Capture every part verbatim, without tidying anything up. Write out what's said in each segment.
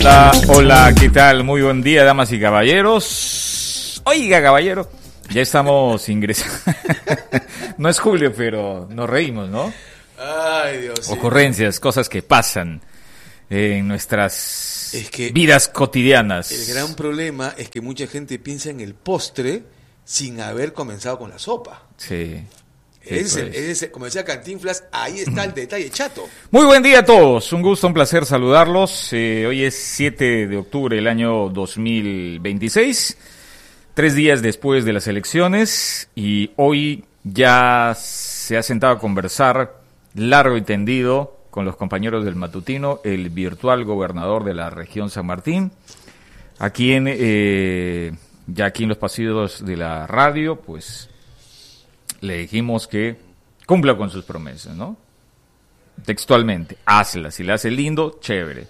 Hola, hola, ¿qué tal? Muy buen día, damas y caballeros. Oiga, caballero, ya estamos ingresando. No es julio, pero nos reímos, ¿no? Ay, Dios. Ocurrencias, sí. Cosas que pasan en nuestras es que vidas cotidianas. El gran problema es que mucha gente piensa en el postre sin haber comenzado con la sopa. Sí. Sí, Es, pues. el, es el, como decía Cantinflas, ahí está el detalle, chato. Muy buen día a todos, un gusto, un placer saludarlos. Eh, hoy es siete de octubre del año dos mil veintiséis, tres días después de las elecciones, y hoy ya se ha sentado a conversar largo y tendido con los compañeros del matutino el virtual gobernador de la región San Martín, a quien eh, ya aquí en los pasillos de la radio, pues le dijimos que cumpla con sus promesas, ¿no? Textualmente, hazla. Si la hace lindo, chévere.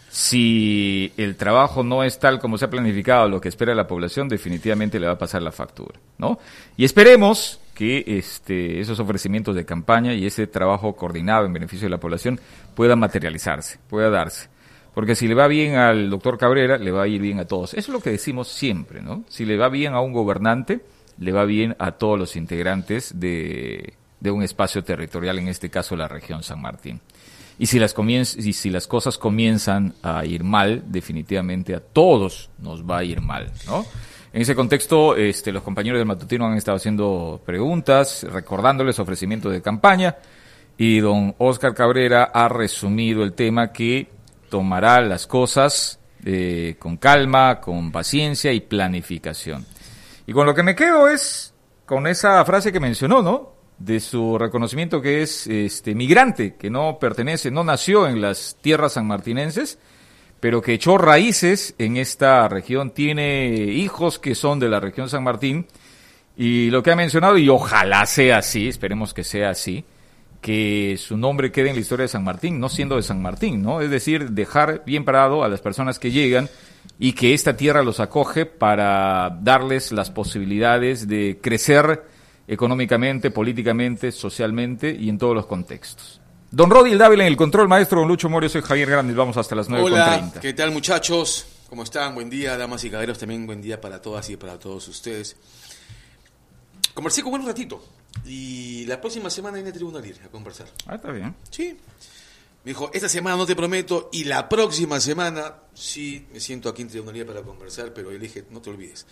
Si el trabajo no es tal como se ha planificado, lo que espera la población, definitivamente le va a pasar la factura, ¿no? Y esperemos que este, esos ofrecimientos de campaña y ese trabajo coordinado en beneficio de la población pueda materializarse, pueda darse. Porque si le va bien al doctor Cabrera, le va a ir bien a todos. Eso es lo que decimos siempre, ¿no? Si le va bien a un gobernante, le va bien a todos los integrantes de, de un espacio territorial, en este caso la región San Martín. Y si las comienz- y si las cosas comienzan a ir mal, definitivamente a todos nos va a ir mal, ¿no? En ese contexto, este, los compañeros del matutino han estado haciendo preguntas, recordándoles ofrecimientos de campaña, y don Óscar Cabrera ha resumido el tema, que tomará las cosas eh, con calma, con paciencia y planificación. Y con lo que me quedo es con esa frase que mencionó, ¿no? De su reconocimiento, que es este migrante, que no pertenece, no nació en las tierras sanmartinenses, pero que echó raíces en esta región, tiene hijos que son de la región San Martín, y lo que ha mencionado, y ojalá sea así, esperemos que sea así, que su nombre quede en la historia de San Martín, no siendo de San Martín, ¿no? Es decir, dejar bien parado a las personas que llegan y que esta tierra los acoge para darles las posibilidades de crecer económicamente, políticamente, socialmente y en todos los contextos. Don Rodil Dávila en el control, maestro don Lucho Morio, soy Javier Grandes, vamos hasta las nueve con treinta. Hola, ¿qué tal, muchachos? ¿Cómo están? Buen día, damas y caballeros, también buen día para todas y para todos ustedes. Conversé con él un ratito y la próxima semana viene a Tribunal Ir a conversar. Ah, está bien. Sí. Me dijo, esta semana no te prometo, y la próxima semana sí me siento aquí en Tribunal Ir para conversar, pero yo le dije, no te olvides.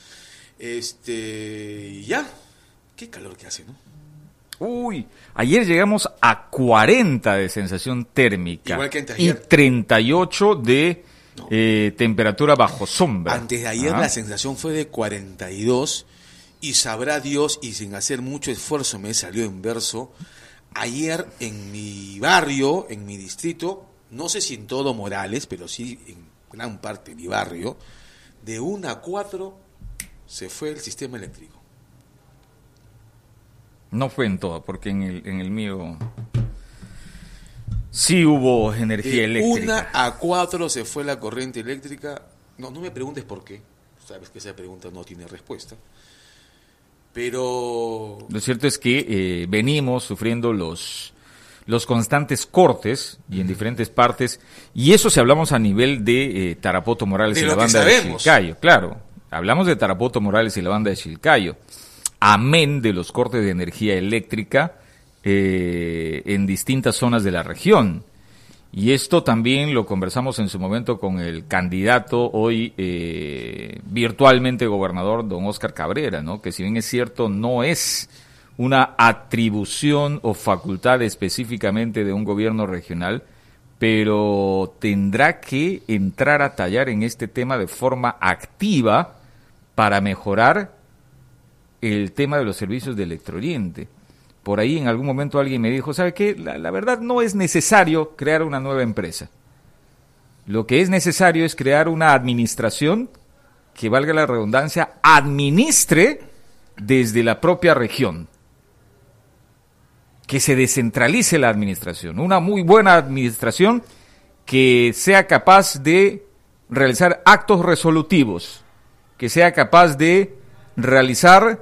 Este, ya, qué calor que hace, ¿no? Uy, ayer llegamos a cuarenta de sensación térmica. Igual que antes de y ayer. treinta y ocho de No. eh, temperatura bajo sombra. Antes de ayer Ajá. la sensación fue de cuarenta y dos, y sabrá Dios, y sin hacer mucho esfuerzo me salió en verso. Ayer en mi barrio, en mi distrito, no sé si en todo Morales, pero sí en gran parte de mi barrio, de una a cuatro se fue el sistema eléctrico. No fue en todo, porque en el, en el mío sí hubo energía De eléctrica. una a cuatro se fue la corriente eléctrica. No, no me preguntes por qué. Sabes que esa pregunta no tiene respuesta. Pero Lo cierto es que eh, venimos sufriendo los, los constantes cortes y en diferentes partes, y eso si hablamos a nivel de eh, Tarapoto Morales De y lo la que banda de sabemos. Chilcayo, claro, hablamos de Tarapoto Morales y la banda de Chilcayo, amén de los cortes de energía eléctrica eh, en distintas zonas de la región. Y esto también lo conversamos en su momento con el candidato hoy eh, virtualmente gobernador, don Óscar Cabrera, ¿no? Que si bien es cierto, no es una atribución o facultad específicamente de un gobierno regional, pero tendrá que entrar a tallar en este tema de forma activa para mejorar el tema de los servicios de Electrooriente. Por ahí en algún momento alguien me dijo, ¿sabe qué? La, la verdad no es necesario crear una nueva empresa. Lo que es necesario es crear una administración que, valga la redundancia, administre desde la propia región. Que se descentralice la administración. Una muy buena administración que sea capaz de realizar actos resolutivos, que sea capaz de realizar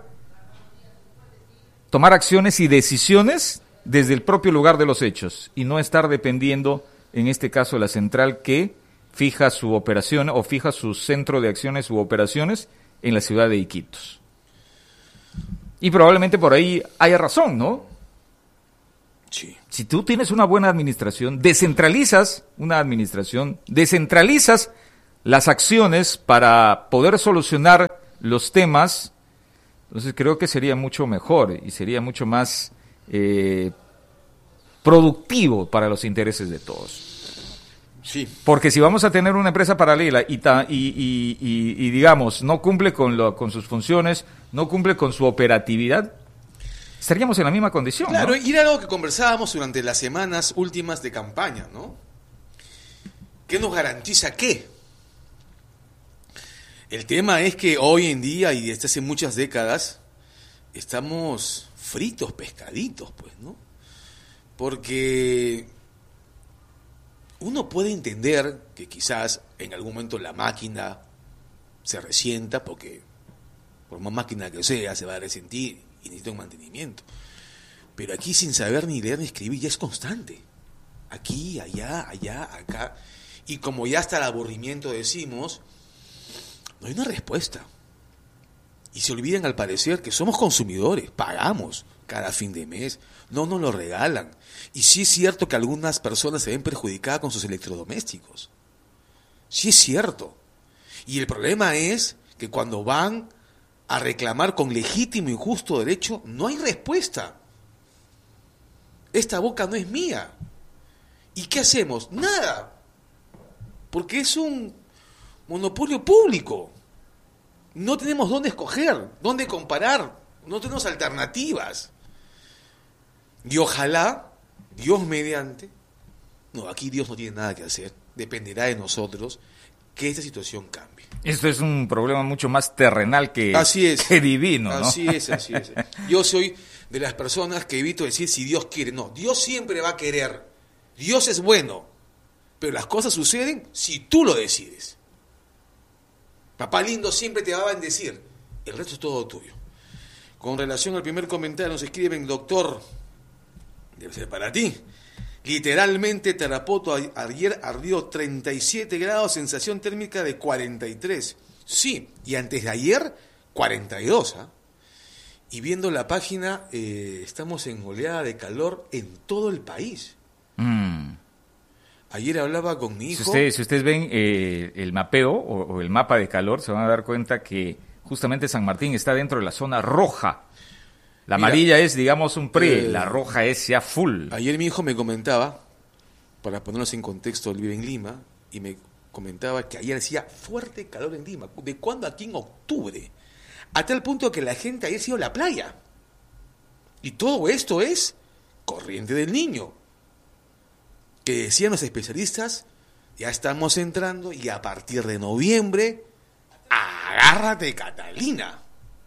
tomar acciones y decisiones desde el propio lugar de los hechos y no estar dependiendo, en este caso, de la central que fija su operación o fija su centro de acciones u operaciones en la ciudad de Iquitos. Y probablemente por ahí haya razón, ¿no? Sí. Si tú tienes una buena administración, descentralizas una administración, descentralizas las acciones para poder solucionar los temas, entonces creo que sería mucho mejor y sería mucho más eh, productivo para los intereses de todos. Sí. Porque si vamos a tener una empresa paralela y, ta, y, y, y, y digamos, no cumple con, lo, con sus funciones, no cumple con su operatividad, estaríamos en la misma condición. Claro, ¿no? y era algo que conversábamos durante las semanas últimas de campaña, ¿no? ¿Qué nos garantiza qué? El tema es que hoy en día y desde hace muchas décadas estamos fritos, pescaditos, pues, ¿no? Porque uno puede entender que quizás en algún momento la máquina se resienta, porque por más máquina que sea se va a resentir y necesita un mantenimiento. Pero aquí sin saber ni leer ni escribir ya es constante. Aquí, allá, allá, acá. Y como ya hasta el aburrimiento decimos, no hay una respuesta. Y se olvidan al parecer que somos consumidores, pagamos cada fin de mes, no nos lo regalan. Y sí es cierto que algunas personas se ven perjudicadas con sus electrodomésticos. Sí es cierto. Y el problema es que cuando van a reclamar con legítimo y justo derecho, no hay respuesta. Esta boca no es mía. ¿Y qué hacemos? Nada. Porque es un monopolio público. No tenemos dónde escoger, dónde comparar, no tenemos alternativas. Y ojalá, Dios mediante, no, aquí Dios no tiene nada que hacer, dependerá de nosotros que esta situación cambie. Esto es un problema mucho más terrenal que, así es, que divino, ¿no? Así es, así es. Yo soy de las personas que evito decir si Dios quiere. No, Dios siempre va a querer. Dios es bueno, pero las cosas suceden si tú lo decides. Papá lindo siempre te va a bendecir. El resto es todo tuyo. Con relación al primer comentario, nos escriben, doctor, debe ser para ti. Literalmente, Tarapoto ayer ardió treinta y siete grados, sensación térmica de cuarenta y tres. Sí, y antes de ayer, cuarenta y dos. ¿eh? Y viendo la página, eh, estamos en oleada de calor en todo el país. Mm. Ayer hablaba con mi hijo. Si, usted, si ustedes ven eh, el mapeo o, o el mapa de calor, se van a dar cuenta que justamente San Martín está dentro de la zona roja. La Mira, amarilla es, digamos, un pre, eh, la roja es ya full. Ayer mi hijo me comentaba, para ponernos en contexto, él vive en Lima, y me comentaba que ayer hacía fuerte calor en Lima. ¿De cuándo? Aquí en octubre. A tal punto que la gente ayer se iba a la playa. Y todo esto es corriente del Niño. Que decían los especialistas, ya estamos entrando y a partir de noviembre, agárrate Catalina.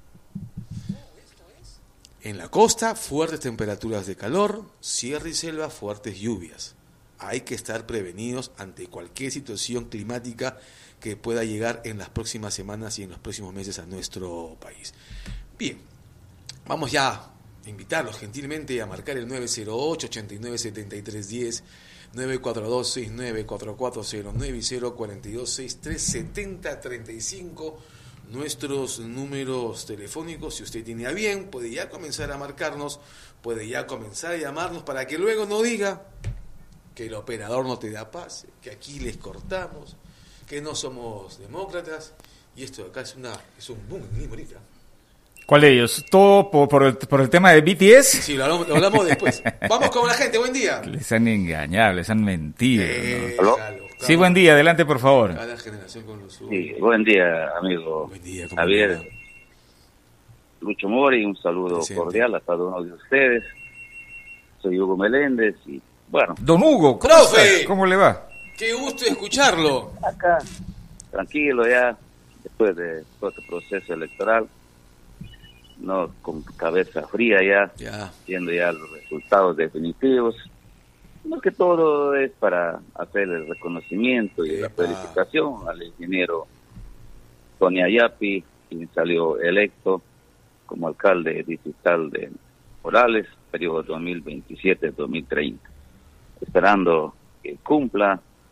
En la costa, fuertes temperaturas de calor, sierra y selva, fuertes lluvias. Hay que estar prevenidos ante cualquier situación climática que pueda llegar en las próximas semanas y en los próximos meses a nuestro país. Bien, vamos ya a invitarlos gentilmente a marcar el nueve cero ocho, ochenta y nueve, setenta y tres diez, nueve cuatro dos, seis nueve cuatro cuatro cero nueve y cero cuatro dos, sesenta y tres, setenta, treinta y cinco. Nuestros números telefónicos, si usted tiene a bien, puede ya comenzar a marcarnos, puede ya comenzar a llamarnos para que luego no diga que el operador no te da pase, que aquí les cortamos, que no somos demócratas, y esto de acá es una es un boom en Lima ahorita. ¿Cuál de ellos? ¿Todo por, por, el, por el tema de B T S? Sí, lo hablamos, lo hablamos después. Vamos con la gente, buen día. Les han engañado, les han mentido. Eh, ¿no? Jalo, Sí, buen día, adelante por favor. Cada generación con los suyos. Sí, buen día, amigo Buen día, Javier. va? Lucho Mori, un saludo Presente. cordial a cada uno de ustedes. Soy Hugo Meléndez y, bueno, Don Hugo, ¿cómo, ¡Profe! está? ¿Cómo le va? Qué gusto escucharlo. acá, tranquilo ya, después de todo este proceso electoral, no con cabeza fría ya, Ya. viendo ya los resultados definitivos. Más que todo es para hacer el reconocimiento y la Epa. felicitación al ingeniero Tony Ayapi, quien salió electo como alcalde distrital de Morales, periodo dos mil veintisiete a dos mil treinta. Esperando que cumpla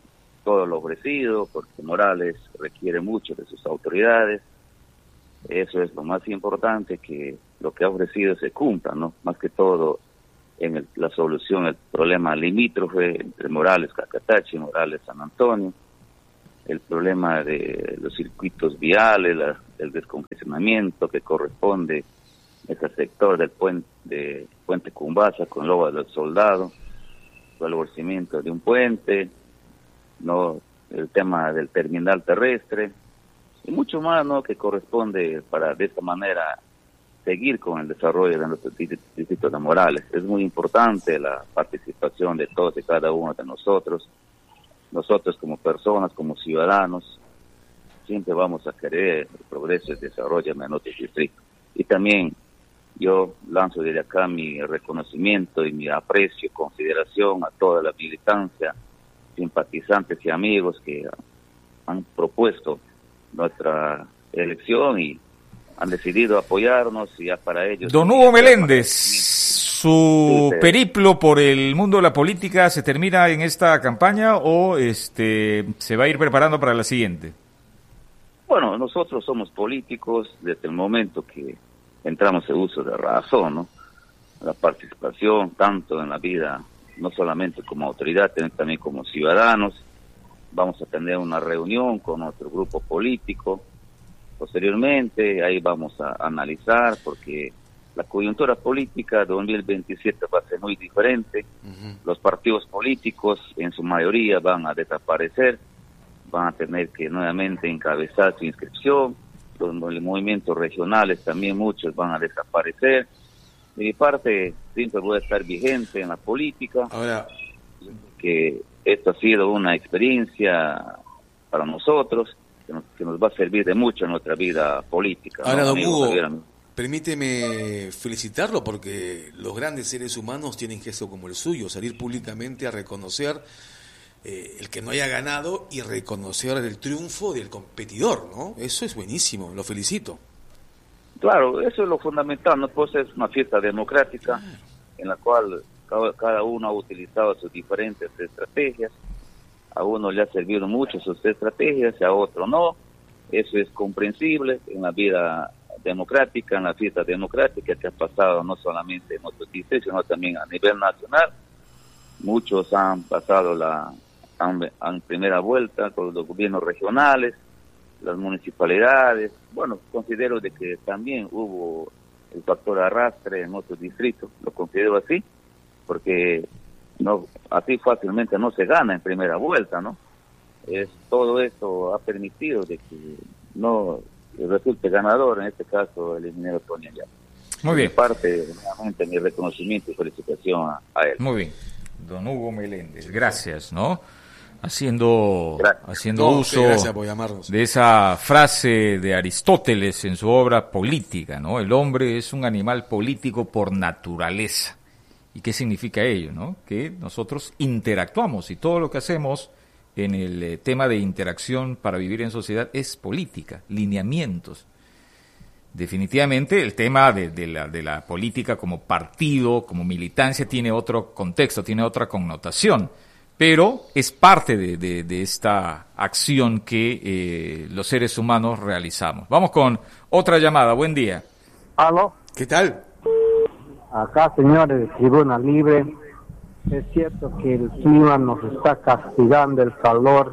todo lo ofrecido, porque Morales requiere mucho de sus autoridades. Eso es lo más importante, que lo que ha ofrecido se cumpla, ¿no? Más que todo en el, la solución el problema limítrofe entre Morales, Cacatache, Morales, San Antonio, el problema de los circuitos viales, la, el descongestionamiento que corresponde a ese sector del puente, de Puente Cumbasa con Loba del Soldado, el aborcimiento de un puente, no el tema del terminal terrestre, y mucho más, ¿no?, que corresponde para de esta manera seguir con el desarrollo de nuestro distrito de Morales. Es muy importante la participación de todos y cada uno de nosotros. Nosotros como personas, como ciudadanos, siempre vamos a querer el progreso y el desarrollo de nuestro distrito. Y también yo lanzo desde acá mi reconocimiento y mi aprecio y consideración a toda la militancia, simpatizantes y amigos que han propuesto nuestra elección y han decidido apoyarnos, y ya para ellos... Don Hugo Meléndez, ¿su periplo por el mundo de la política se termina en esta campaña o este se va a ir preparando para la siguiente? Bueno, nosotros somos políticos desde el momento que entramos en uso de razón, ¿no? La participación tanto en la vida, no solamente como autoridad, sino también como ciudadanos. Vamos a tener una reunión con nuestro grupo político. Posteriormente, ahí vamos a analizar, porque la coyuntura política de dos mil veintisiete va a ser muy diferente. Uh-huh. Los partidos políticos, en su mayoría, van a desaparecer, van a tener que nuevamente encabezar su inscripción. Los, los movimientos regionales también muchos van a desaparecer. De mi parte, siempre voy a estar vigente en la política. Ahora, que esto ha sido una experiencia para nosotros, que nos, que nos va a servir de mucho en nuestra vida política. Ahora, ¿no, don amigo Hugo, Javier? permíteme felicitarlo, porque los grandes seres humanos tienen gesto como el suyo, salir públicamente a reconocer eh, el que no haya ganado y reconocer el triunfo del competidor, ¿no? Eso es buenísimo, lo felicito. Claro, eso es lo fundamental, ¿no? Pues es una fiesta democrática en la cual cada, cada uno ha utilizado sus diferentes estrategias. A uno le ha servido mucho sus estrategias, a otro no. Eso es comprensible en la vida democrática, en la fiesta democrática que ha pasado no solamente en nuestro distrito, sino también a nivel nacional. Muchos han pasado la han, han primera vuelta con los gobiernos regionales, las municipalidades. Bueno, considero de que también hubo el factor arrastre en nuestro distrito, lo considero así, porque no así fácilmente no se gana en primera vuelta, ¿no? Es todo esto ha permitido de que no resulte ganador, en este caso el ingeniero Tony Ayala. Muy bien. De parte, nuevamente, mi reconocimiento y felicitación a, a él. Muy bien. Don Hugo Meléndez, gracias, ¿no? Haciendo, gracias. haciendo no, uso gracias por llamarnos. de esa frase de Aristóteles en su obra Política, ¿no? El hombre es un animal político por naturaleza. ¿Y qué significa ello, no? Que nosotros interactuamos y todo lo que hacemos en el eh, tema de interacción para vivir en sociedad es política, lineamientos. Definitivamente el tema de, de, la, de la política como partido, como militancia, tiene otro contexto, tiene otra connotación, pero es parte de, de, de esta acción que eh, los seres humanos realizamos. Vamos con otra llamada. Buen día. ¿Aló? ¿Qué tal? Acá, señores de Tribuna Libre, es cierto que el clima nos está castigando, el calor,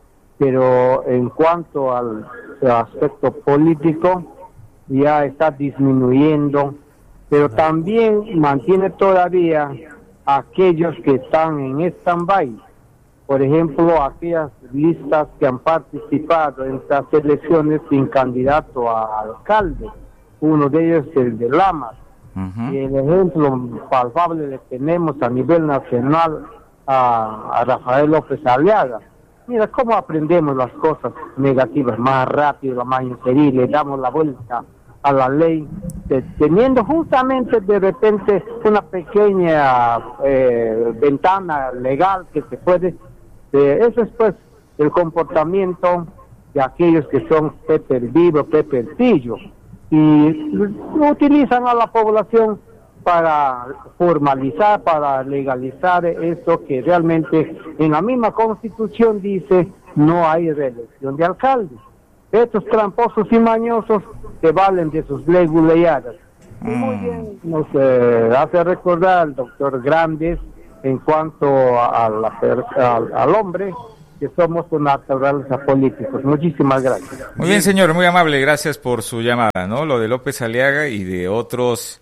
pero en cuanto al aspecto político, ya está disminuyendo, pero también mantiene todavía aquellos que están en stand-by. Por ejemplo, aquellas listas que han participado en estas elecciones sin candidato a alcalde. Uno de ellos es el de Lamas. Uh-huh. Y el ejemplo palpable le tenemos a nivel nacional a, a Rafael López Aliaga. Mira cómo aprendemos las cosas negativas más rápido, más infeliz, le damos la vuelta a la ley, de, teniendo justamente de repente una pequeña eh, ventana legal que se puede. Eh, eso es pues el comportamiento de aquellos que son Pepe el Vivo, Pepe el Pillo, y utilizan a la población para formalizar, para legalizar esto que realmente en la misma Constitución dice no hay reelección de alcalde. Estos tramposos y mañosos se valen de sus leguleadas. Y muy bien nos eh, hace recordar al doctor Grandes en cuanto a la, al, al hombre, que somos naturales políticos. Muchísimas gracias. Muy bien, señor, muy amable, gracias por su llamada, ¿no? Lo de López Aliaga y de otros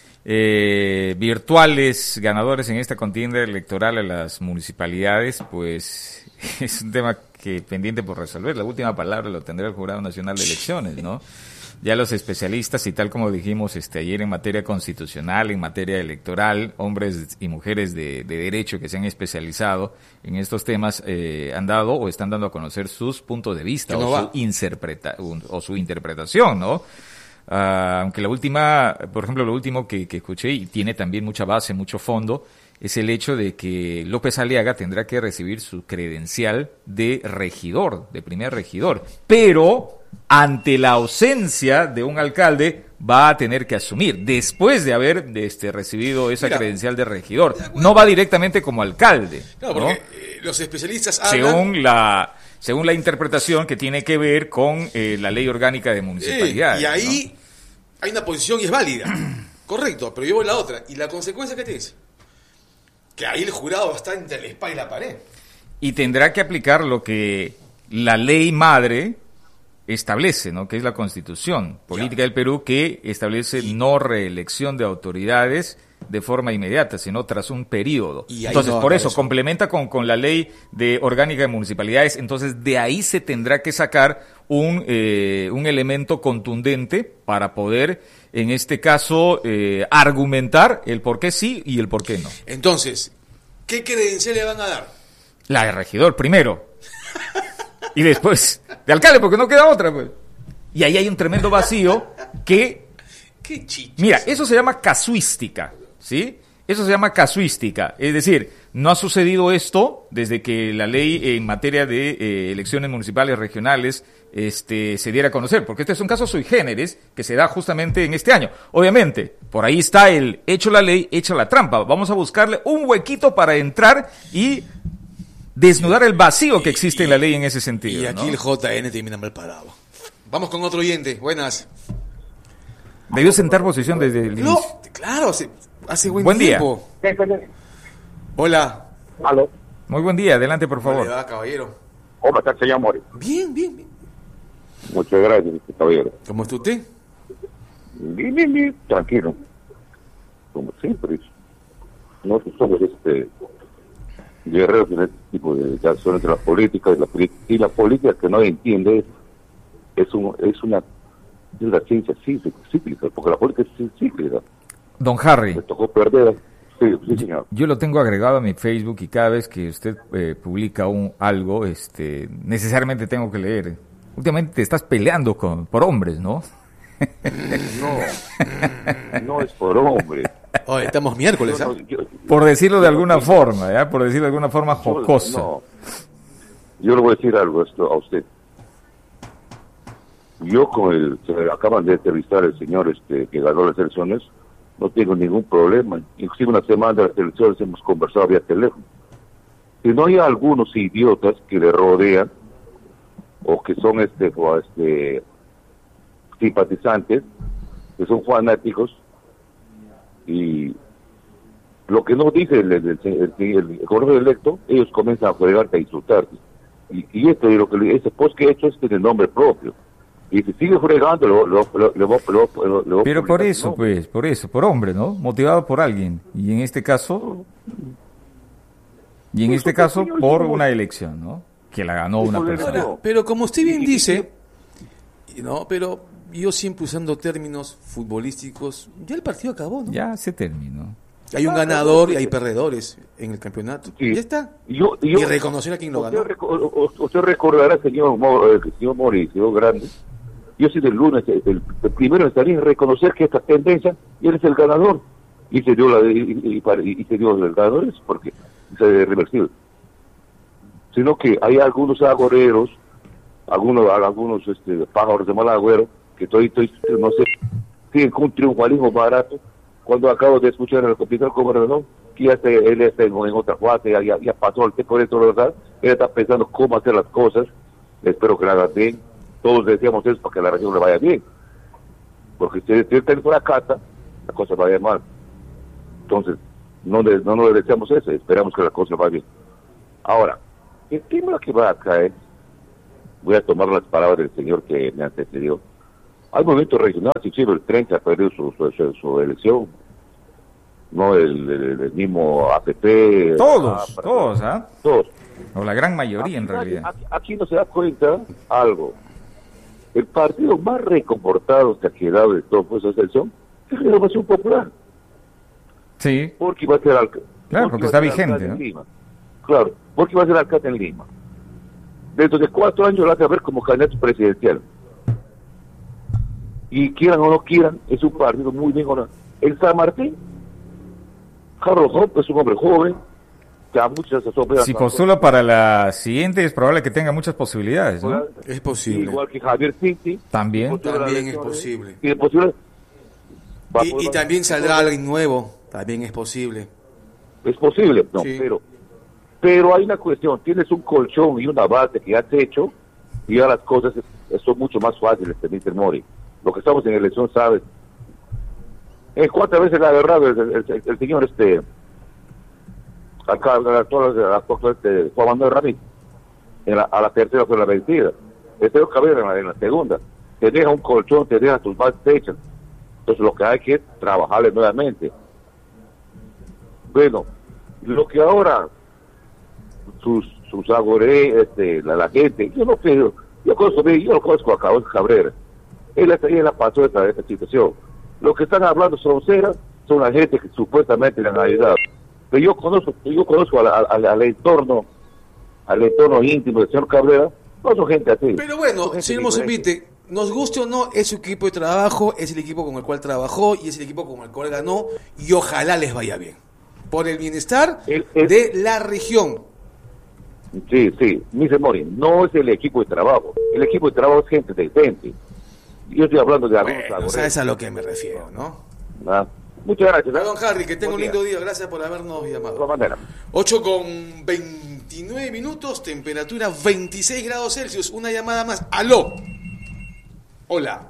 eh, virtuales ganadores en esta contienda electoral a las municipalidades, pues es un tema que pendiente por resolver. La última palabra lo tendrá el Jurado Nacional de Elecciones, ¿no? Ya los especialistas, y tal como dijimos este ayer en materia constitucional, en materia electoral, hombres y mujeres de, de derecho que se han especializado en estos temas, eh, han dado o están dando a conocer sus puntos de vista no o, su interpreta, o su interpretación, ¿no? Uh, aunque la última, por ejemplo, lo último que, que escuché, y tiene también mucha base, mucho fondo, es el hecho de que López Aliaga tendrá que recibir su credencial de regidor, de primer regidor, pero ante la ausencia de un alcalde va a tener que asumir, después de haber este, recibido esa Mira, credencial de regidor. No va directamente como alcalde. No, porque ¿no? Eh, los especialistas hablan... Según la, según la interpretación que tiene que ver con eh, la ley orgánica de municipalidades. Eh, y ahí ¿no? hay una posición y es válida. Correcto, pero yo voy a la otra. ¿Y la consecuencia qué tienes? Que ahí el jurado va a estar entre la espada y la pared. Y tendrá que aplicar lo que la ley madre establece, ¿no? Que es la Constitución Política ya. del Perú, que establece y... no reelección de autoridades de forma inmediata, sino tras un periodo. Entonces, no por eso, eso, complementa con, con la ley de orgánica de municipalidades, entonces de ahí se tendrá que sacar un, eh, un elemento contundente para poder, en este caso, eh, argumentar el por qué sí y el por qué no. Entonces, ¿qué credencial le van a dar? La de regidor primero. Y después de alcalde, porque no queda otra, pues. Y ahí hay un tremendo vacío que... Qué chichas. Mira, eso se llama casuística, ¿sí? Eso se llama casuística. Es decir, no ha sucedido esto desde que la ley en materia de eh, elecciones municipales, regionales, este, se diera a conocer, porque este es un caso sui generis que se da justamente en este año. Obviamente, por ahí está el hecho la ley, hecha la trampa. Vamos a buscarle un huequito para entrar y desnudar el vacío que existe y, en la ley en ese sentido. Y aquí, ¿no? El J N termina mal parado. Vamos con otro oyente. Buenas. Debió sentar posición desde el no, inicio. Claro, hace, hace buen, buen tiempo. Día. Hola. Aló. Muy buen día, adelante por favor. ¿Cómo le va, caballero? ¿Cómo está, señor Mori? Bien, bien, bien. Muchas gracias, caballero. ¿Cómo está usted? Bien, bien, bien, tranquilo. Como siempre. Nosotros somos este guerreros en este tipo de acciones entre la política y la, y la política que no entiende es, un, es una es una ciencia cíclica, porque la política es cíclica. Don Harry. Me tocó perder. Sí, sí, señor. Yo lo tengo agregado a mi Facebook y cada vez que usted eh, publica un, algo, este, necesariamente tengo que leer. Últimamente te estás peleando con, por hombres, ¿no? No, no es por hombres. Oh, estamos miércoles, ¿ah? ¿eh? Por decirlo de alguna forma, ¿ya? Por decirlo de alguna forma jocosa. No, yo le voy a decir algo esto a usted. Yo con el, se acaban de entrevistar el señor este que ganó las elecciones, no tengo ningún problema. Inclusive una semana de las elecciones hemos conversado vía teléfono. Si no hay algunos idiotas que le rodean o que son este, o este simpatizantes, que son fanáticos, y lo que no dice el, el, el, el, el gobernador electo, ellos comienzan a fregarte, a insultarte. Y, y esto, y lo que ese post que he hecho es que de nombre propio. Y si sigue fregando, lo, lo, lo, lo, lo, lo, lo Pero por eso, no. pues, por eso, por hombre, ¿no? Motivado por alguien. Y en este caso, y en este caso, por una elección, ¿no? Que la ganó una persona. Ahora, pero como usted bien dice, no, pero yo siempre usando términos futbolísticos, ya el partido acabó, ¿no? Ya se terminó. Hay un ganador y hay perdedores en el campeonato. Sí. Ya está. Yo, yo, y reconocer a quien lo ganó. Usted, usted recordará, señor, eh, señor Mori, señor Grande, yo soy del lunes, el, el, el primero en salir, reconocer que esta tendencia, y él es el ganador. Y se dio la y, y, y, y se dio el ganador, es porque se reversible. Sino que hay algunos agoreros, algunos algunos este pájaros de mal agüero, que estoy, estoy no sé, tienen un triunfalismo barato cuando acabo de escuchar al capitán Gobernador, que ya está, él está en, en otra fase, ya, ya, ya pasó el tiempo de eso, ¿verdad? Él está pensando cómo hacer las cosas, espero que la hagan bien, todos decíamos eso para que la región le vaya bien, porque si él está en una casa, la cosa vaya mal. Entonces, no, le, no nos le deseamos eso, esperamos que la cosa vaya bien. Ahora, el tema que va acá es, voy a tomar las palabras del señor que me antecedió. Hay movimientos regionales, si el treinta perdió su, su, su, su elección, no el, el, el mismo A P P. Todos, ah, todos, ¿ah? ¿eh? Todos. O la gran mayoría, aquí, en realidad. Aquí, aquí no se da cuenta algo. El partido más recomportado que ha quedado de toda esa elección es Renovación Popular. Sí. Porque va a ser alcalde. Claro, porque está vigente, ¿no? Lima. Claro, porque va a ser alcalde en Lima. Dentro de cuatro años lo hace a ver como candidato presidencial. Y quieran o no quieran, es un partido muy bien ganado. El San Martín, Carlos Hope es un hombre joven, que a muchas sorpresas. Si postula para la siguiente, es probable que tenga muchas posibilidades, ¿no? Es posible. Igual que Javier Cinti. También. También es posible. Y, es posible. Y, y también saldrá alguien nuevo, también es posible. Es posible, no, Sí. pero pero hay una cuestión, tienes un colchón y una base que ya has hecho, y ya las cosas es- son mucho más fáciles, mister Mori. Lo que estamos en elección, ¿sabes? Eh, ¿Cuántas veces le ha agarrado el, el, el, el señor este, acá, el actor, el actor este, Juan Manuel Ramírez? En la, a la tercera fue la vencida. El señor Cabrera en la, en la segunda. Te deja un colchón, te deja tus bases hechas. Entonces lo que hay que es trabajarle nuevamente. Bueno, lo que ahora sus sus agore, este, la, la gente, yo no creo, yo conozco, yo lo conozco a Carlos Cabrera. Él, él la pasó esta, esta situación. Lo que están hablando son ceras, son la gente que supuestamente le han ayudado. Pero yo conozco, yo conozco al, al, al entorno, al entorno íntimo del señor Cabrera, no son gente así. Pero bueno, señor Mozambique, nos guste o no, es su equipo de trabajo, es el equipo con el cual trabajó y es el equipo con el cual ganó, y ojalá les vaya bien. Por el bienestar El- el- de la región. Sí, sí, mister Mori, no es el equipo de trabajo. El equipo de trabajo es gente decente. Yo estoy hablando de algunos Bueno, agoreros. sabes a lo que me refiero, ¿no? Ah, Muchas gracias. ¿eh? Don Harry, que tenga un Buen lindo día. Gracias por habernos De llamado. todas maneras. ocho con veintinueve minutos, temperatura veintiséis grados Celsius. Una llamada más. ¡Aló! Hola.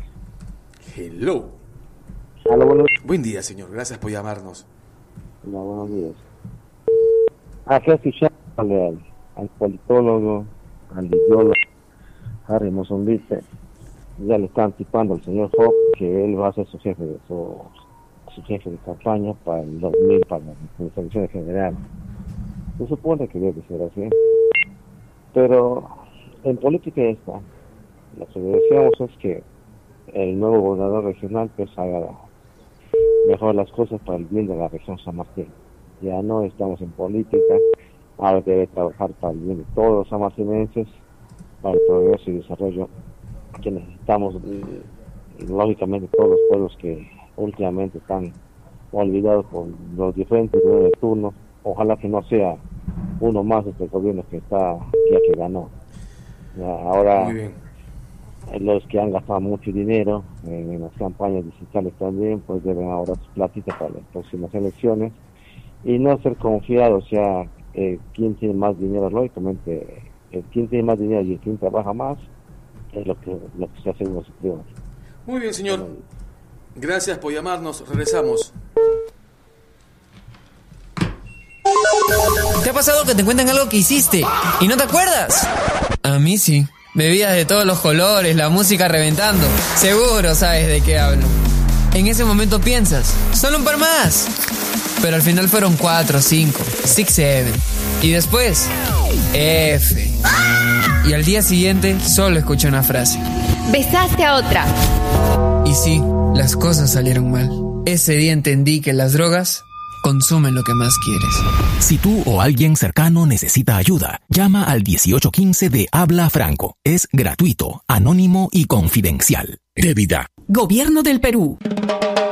Hello. Hola, buenos, Buen día, señor. Gracias por llamarnos. hola, buenos días. Acá escuchándole al, al politólogo, al ideólogo, Harry Mozambique, ya le está anticipando al señor Hope que él va a ser su jefe de su, su jefe de campaña para el dos mil, para las elecciones generales. Se supone que debe ser así, pero en política está. Lo que decíamos es que el nuevo gobernador regional pues haga mejor las cosas para el bien de la región San Martín. Ya no estamos en política, ahora debe trabajar para el bien de todos los sanmartinenses, para el progreso y desarrollo que necesitamos, y, y lógicamente todos los pueblos que últimamente están olvidados por los diferentes gobiernos de turno. Ojalá que no sea uno más de este gobierno que está ya que ganó. Ya, ahora Muy bien. los que han gastado mucho dinero en, en las campañas digitales también, pues deben ahorrar sus platitas para las próximas elecciones y no ser confiados ya eh, quién tiene más dinero. Lógicamente el quien tiene más dinero y el quien trabaja más es lo que lo que se hace en los triunfos. Muy bien, señor. Gracias por llamarnos. Regresamos. ¿Te ha pasado que te cuentan algo que hiciste y no te acuerdas? A mí sí. Bebidas de todos los colores, la música reventando. Seguro sabes de qué hablo. En ese momento piensas, solo un par más. Pero al final fueron cuatro, cinco, six, seven. Y después, F. Y al día siguiente solo escuché una frase. Besaste a otra. Y sí, las cosas salieron mal. Ese día entendí que las drogas consumen lo que más quieres. Si tú o alguien cercano necesita ayuda, llama al dieciocho quince de Habla Franco. Es gratuito, anónimo y confidencial. De vida. Gobierno del Perú.